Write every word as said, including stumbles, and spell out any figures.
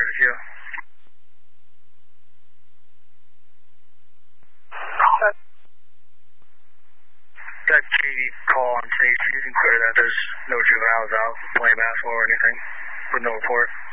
Roger, you. That Katie call on safety, you can clear that. There's no juveniles out playing basketball or anything with no report.